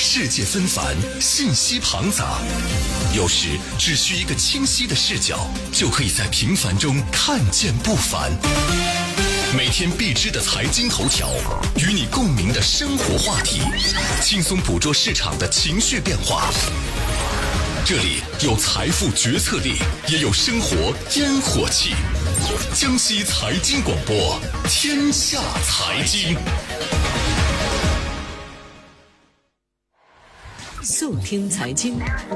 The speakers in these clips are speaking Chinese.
世界纷繁，信息庞杂，有时只需一个清晰的视角，就可以在平凡中看见不凡。每天必知的财经头条，与你共鸣的生活话题，轻松捕捉市场的情绪变化。这里有财富决策力，也有生活烟火气。江西财经广播，天下财经。 速听财经。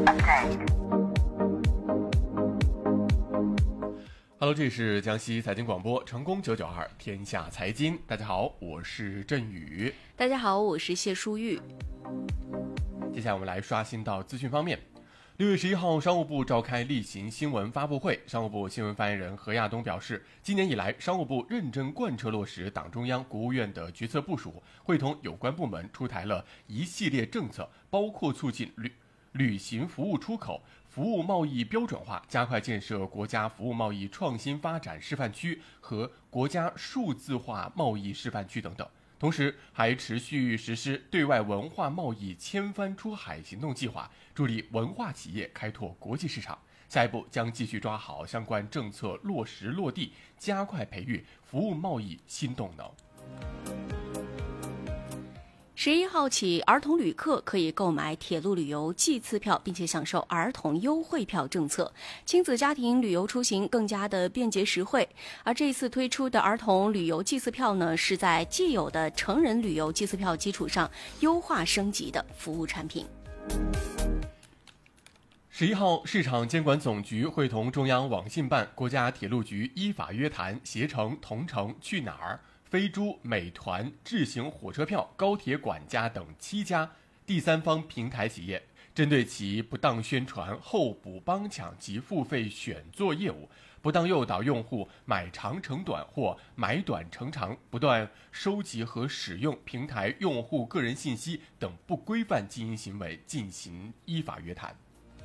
Hello， 这里是江西财经广播成功992天下财经。大家好，我是振宇。 大家好，我是谢淑玉。 接下来我们来刷新到资讯方面。6月11号，商务部召开例行新闻发布会。商务部新闻发言人何亚东表示，今年以来，商务部认真贯彻落实党中央、国务院的决策部署，会同有关部门出台了一系列政策，包括促进旅行服务出口、服务贸易标准化，加快建设国家服务贸易创新发展示范区和国家数字化贸易示范区等等。同时还持续实施对外文化贸易千帆出海行动计划，助力文化企业开拓国际市场。下一步将继续抓好相关政策落实落地，加快培育服务贸易新动能。 11号起，儿童旅客可以购买铁路旅游季次票，并且享受儿童优惠票政策，亲子家庭旅游出行更加的便捷实惠。而这次推出的儿童旅游季次票呢，是在既有的成人旅游季次票基础上优化升级的服务产品。 11号，市场监管总局会同中央网信办、国家铁路局依法约谈携程、同程、去哪儿、飞猪、美团、智行火车票、高铁管家等7家第三方平台企业，针对其不当宣传、候补帮抢及付费选座业务，不当诱导用户买长乘短或买短乘长，不断收集和使用平台用户个人信息等不规范经营行为进行依法约谈。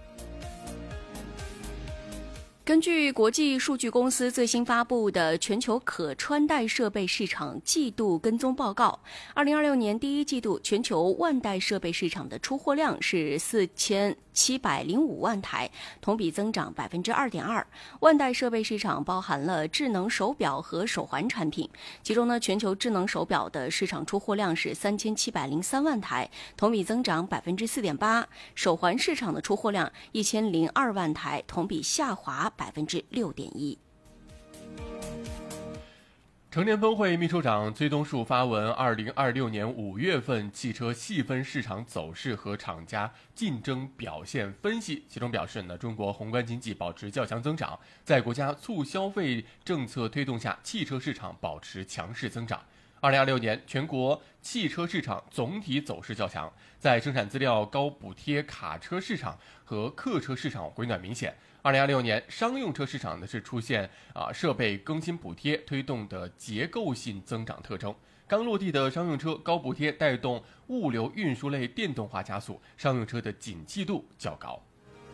根据国际数据公司最新发布的全球可穿戴设备市场季度跟踪报告，2026年第一季度全球万代设备市场的出货量是4705万台，同比增长 2.2%。万代设备市场包含了智能手表和手环产品，其中呢，全球智能手表的市场出货量是3703万台，同比增长 4.8%。手环市场的出货量1002万台，同比下滑6.1%。 成联峰会秘书长崔东树发文2026年5月份汽车细分市场走势和厂家竞争表现分析，其中表示呢，中国宏观经济保持较强增长，在国家促消费政策推动下，汽车市场保持强势增长。2026年全国汽车市场总体走势较强，在生产资料高补贴卡车市场和客车市场回暖明显。2026年商用车市场呢是出现设备更新补贴推动的结构性增长特征。刚落地的商用车高补贴带动物流运输类电动化加速，商用车的景气度较高。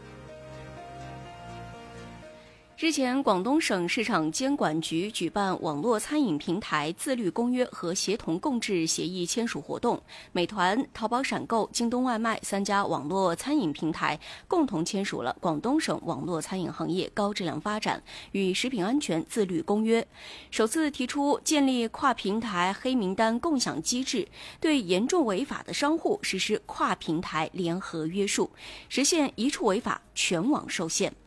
日前，广东省市场监管局举办网络餐饮平台自律公约和协同共治协议签署活动，美团、淘宝闪购、京东外卖3家网络餐饮平台共同签署了广东省网络餐饮行业高质量发展与食品安全自律公约，首次提出建立跨平台黑名单共享机制，对严重违法的商户实施跨平台联合约束，实现一处违法全网受限。